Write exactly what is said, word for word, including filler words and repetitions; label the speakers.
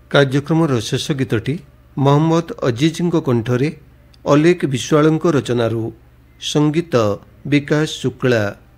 Speaker 1: କାର୍ଯ୍ୟକ୍ରମର ଶେଷ ଗୀତଟି ମହମ୍ମଦ ଅଜିଜ୍ଙ୍କ କଣ୍ଠରେ ଅଲେଖ ବିଶ୍ୱାଳଙ୍କ ରଚନାରୁ, ସଙ୍ଗୀତ ବିକାଶ ଶୁକ୍ଳା।